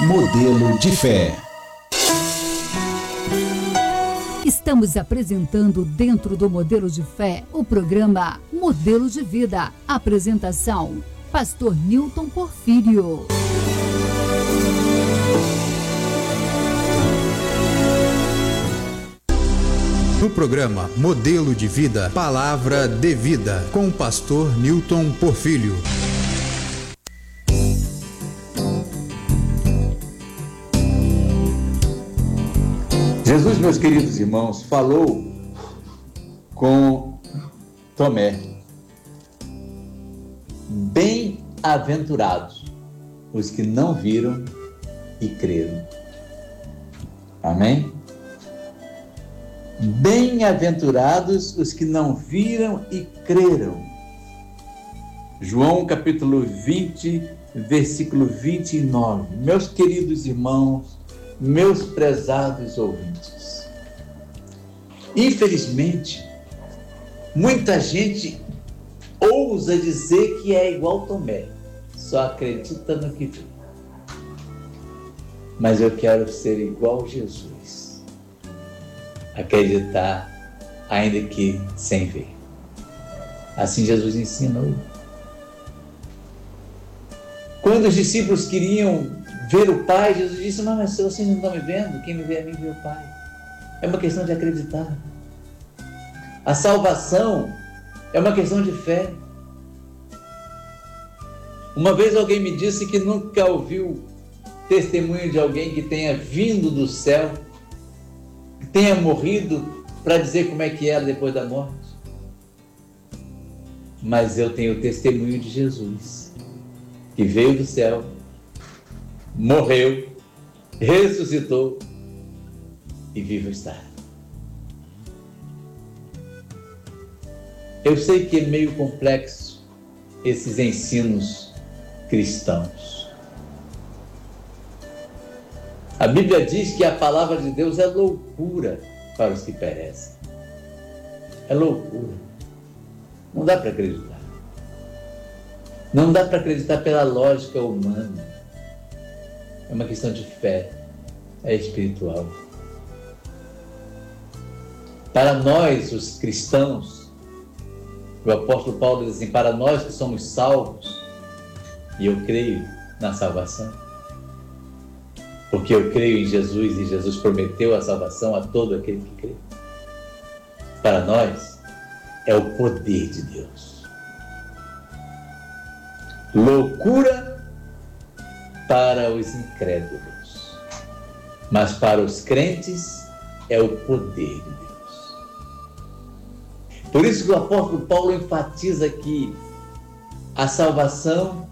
Modelo de fé. Estamos apresentando dentro do Modelo de Fé o programa Modelo de Vida. Apresentação: Pastor Newton Porfírio. No programa Modelo de Vida, Palavra de Vida, com o pastor Newton Porfírio. Jesus, meus queridos irmãos, falou com Tomé: bem-aventurados os que não viram e creram. Amém? Bem-aventurados os que não viram e creram. João capítulo 20, versículo 29. Meus queridos irmãos, meus prezados ouvintes, infelizmente, muita gente ousa dizer que é igual Tomé, só acredita no que vê. Mas eu quero ser igual Jesus, acreditar ainda que sem ver. Assim Jesus ensinou. Quando os discípulos queriam ver o Pai, Jesus disse: mas se vocês não estão me vendo, quem me vê a mim vê o Pai. É uma questão de acreditar. A salvação é uma questão de fé. Uma vez alguém me disse que nunca ouviu testemunho de alguém que tenha vindo do céu, que tenha morrido, para dizer como é que era depois da morte. Mas eu tenho o testemunho de Jesus, que veio do céu, morreu, ressuscitou e vivo está. Eu sei que é meio complexo esses ensinos cristãos. A Bíblia diz que a palavra de Deus é loucura para os que perecem. É loucura. Não dá para acreditar. Não dá para acreditar pela lógica humana. É uma questão de fé, é espiritual. Para nós, os cristãos, o apóstolo Paulo diz assim: para nós que somos salvos, e eu creio na salvação, porque eu creio em Jesus e Jesus prometeu a salvação a todo aquele que crê. Para nós, é o poder de Deus. Loucura para os incrédulos, mas para os crentes é o poder de Deus. Por isso que o apóstolo Paulo enfatiza que a salvação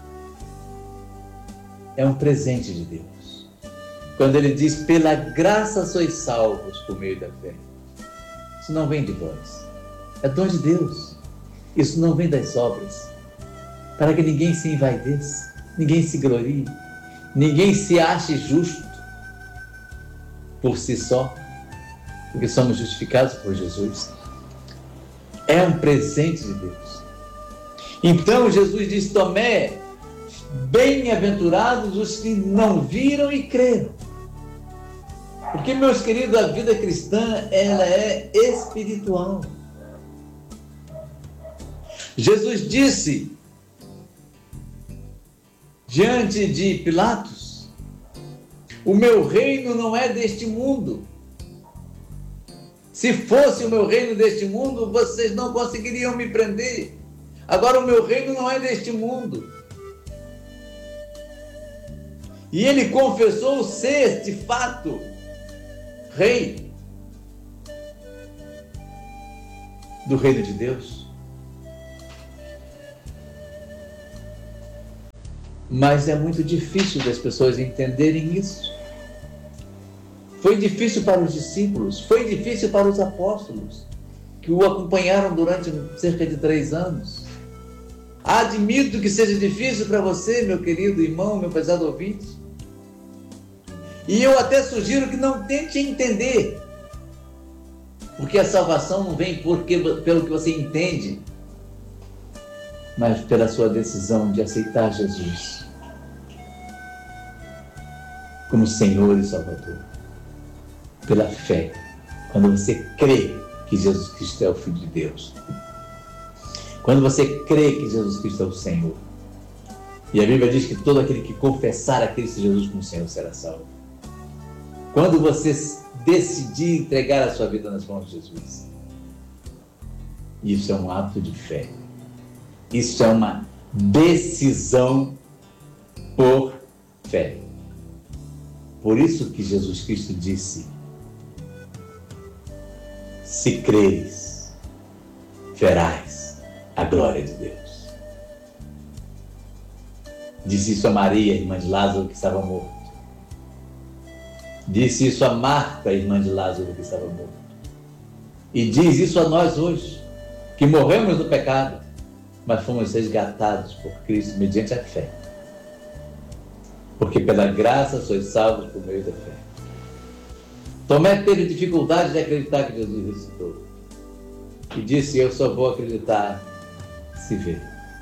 é um presente de Deus. Quando ele diz: pela graça sois salvos por meio da fé. Isso não vem de vós, é dom de Deus. Isso não vem das obras, para que ninguém se envaideça, ninguém se glorie, ninguém se ache justo por si só, porque somos justificados por Jesus. É um presente de Deus. Então Jesus diz: Tomé, bem-aventurados os que não viram e creram. Porque, meus queridos, a vida cristã, ela é espiritual. Jesus disse diante de Pilatos: o meu reino não é deste mundo. Se fosse o meu reino deste mundo, vocês não conseguiriam me prender. Agora o meu reino não é deste mundo. E ele confessou ser, de fato, rei do reino de Deus. Mas é muito difícil das pessoas entenderem isso. Foi difícil para os discípulos, foi difícil para os apóstolos, que o acompanharam durante cerca de 3 anos. Admito que seja difícil para você, meu querido irmão, meu prezado ouvinte. E eu até sugiro que não tente entender, porque a salvação não vem pelo que você entende, mas pela sua decisão de aceitar Jesus. como Senhor e Salvador. Pela fé, quando você crê que Jesus Cristo é o Filho de Deus. Quando você crê que Jesus Cristo é o Senhor. E a Bíblia diz que todo aquele que confessar a Cristo Jesus como Senhor será salvo. Quando você decidir entregar a sua vida nas mãos de Jesus, isso é um ato de fé. Isso é uma decisão por fé. Por isso que Jesus Cristo disse: se creres, verás a glória de Deus. Disse isso a Maria, irmã de Lázaro, que estava morto. Disse isso a Marta, irmã de Lázaro, que estava morto. E diz isso a nós hoje, que morremos no pecado, mas fomos resgatados por Cristo mediante a fé. Porque pela graça sois salvos por meio da fé. Tomé teve dificuldade de acreditar que Jesus ressuscitou. E disse: eu só vou acreditar se ver.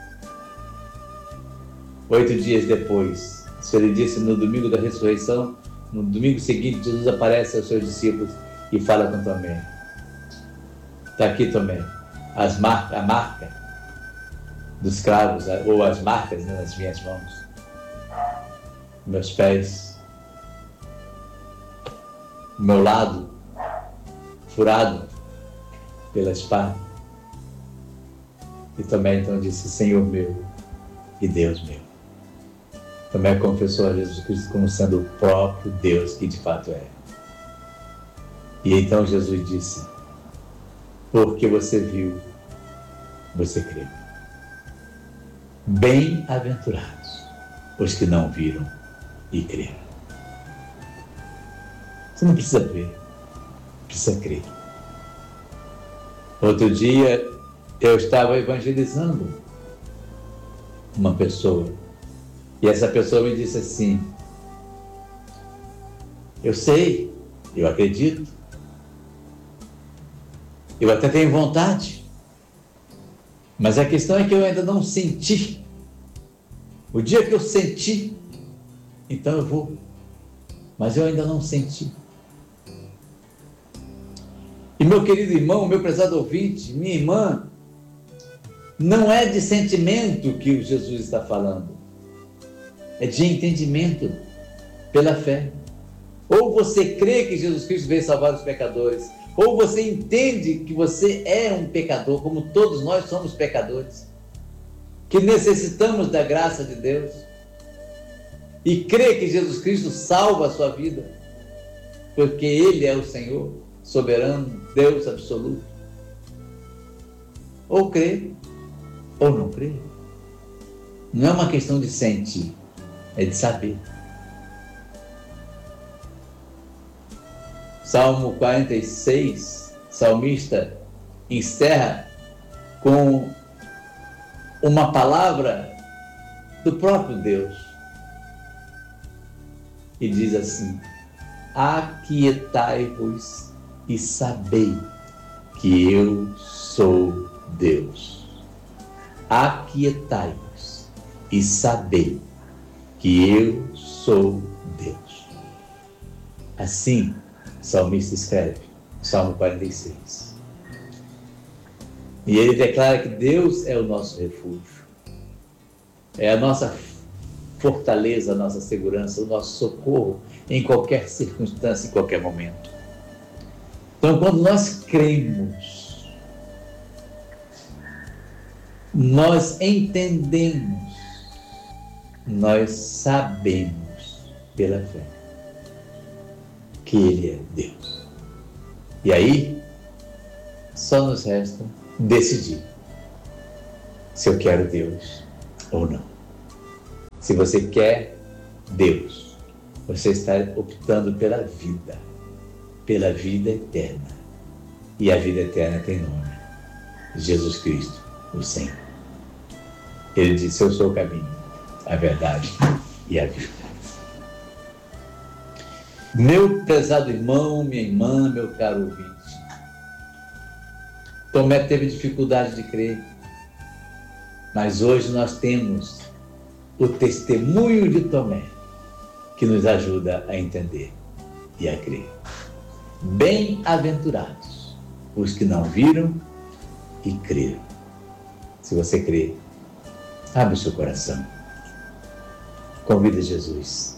8 dias depois, o Senhor disse no domingo da ressurreição, no domingo seguinte, Jesus aparece aos seus discípulos e fala com Tomé. Está aqui, Tomé, a marca dos cravos, ou as marcas nas minhas mãos, meus pés, meu lado furado pela espada. E Tomé então disse: Senhor meu e Deus meu. Tomé confessou a Jesus Cristo como sendo o próprio Deus que de fato é. E então Jesus disse: porque você viu, você creu. Bem-aventurados os que não viram e creram. Você não precisa ver, precisa crer. Outro dia eu estava evangelizando uma pessoa e essa pessoa me disse assim: eu sei, eu acredito, eu até tenho vontade, mas a questão é que eu ainda não senti. O dia que eu senti, então eu vou, mas eu ainda não senti. E meu querido irmão, meu prezado ouvinte, minha irmã, não é de sentimento que o Jesus está falando, é de entendimento pela fé. Ou você crê que Jesus Cristo veio salvar os pecadores, ou você entende que você é um pecador, como todos nós somos pecadores, que necessitamos da graça de Deus, e crê que Jesus Cristo salva a sua vida, porque Ele é o Senhor, soberano, Deus absoluto. Ou crê, ou não crê. Não é uma questão de sentir, é de saber. Salmo 46, salmista encerra com uma palavra do próprio Deus e diz assim: aquietai-vos e sabei que eu sou Deus. Aquietai-vos e sabei que eu sou Deus. Assim, o salmista escreve, Salmo 46. E ele declara que Deus é o nosso refúgio, é a nossa fortaleza, a nossa segurança, o nosso socorro em qualquer circunstância, em qualquer momento. Então, quando nós cremos, nós entendemos, nós sabemos pela fé que Ele é Deus. E aí, só nos resta decidir se eu quero Deus ou não. Se você quer Deus, você está optando pela vida eterna. E a vida eterna tem nome: Jesus Cristo, o Senhor. Ele disse: eu sou o caminho, a verdade e a vida. Meu prezado irmão, minha irmã, meu caro ouvinte, Tomé teve dificuldade de crer, mas hoje nós temos o testemunho de Tomé, que nos ajuda a entender e a crer. Bem-aventurados os que não viram e creram. Se você crê, abre o seu coração. Convida Jesus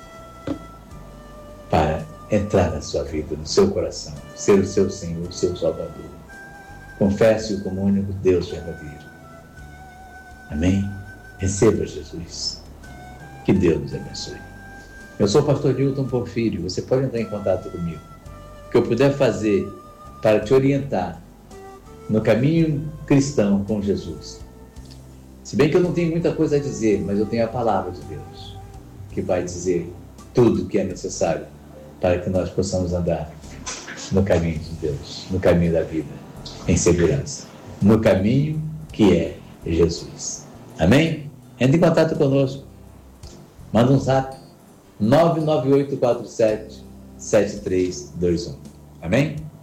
para entrar na sua vida, no seu coração, ser o seu Senhor, o seu Salvador. Confesse-o como o único Deus verdadeiro. Amém? Receba Jesus. Que Deus nos abençoe. Eu sou o pastor Newton Porfírio. Você pode entrar em contato comigo. O que eu puder fazer para te orientar no caminho cristão com Jesus. Se bem que eu não tenho muita coisa a dizer, mas eu tenho a palavra de Deus, que vai dizer tudo o que é necessário para que nós possamos andar no caminho de Deus, no caminho da vida, em segurança, no caminho que é Jesus. Amém? Entre em contato conosco. Manda um zap. 99847-7321. Amém?